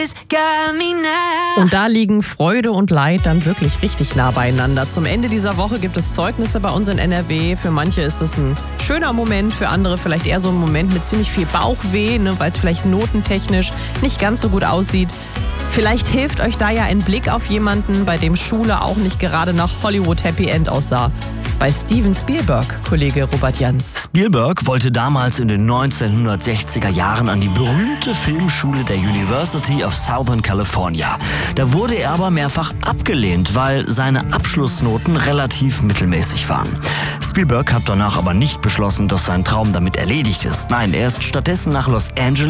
Und da liegen Freude und Leid dann wirklich richtig nah beieinander. Zum Ende dieser Woche gibt es Zeugnisse bei uns in NRW. Für manche ist es ein schöner Moment, für andere vielleicht eher so ein Moment mit ziemlich viel Bauchweh, weil es vielleicht notentechnisch nicht ganz so gut aussieht. Vielleicht hilft euch da ja ein Blick auf jemanden, bei dem Schule auch nicht gerade nach Hollywood Happy End aussah. Bei Steven Spielberg, Kollege Robert Jans. Spielberg wollte damals in den 1960er Jahren an die berühmte Filmschule der University of Southern California. Da wurde er aber mehrfach abgelehnt, weil seine Abschlussnoten relativ mittelmäßig waren. Spielberg hat danach aber nicht beschlossen, dass sein Traum damit erledigt ist. Nein, er ist stattdessen nach Los Angeles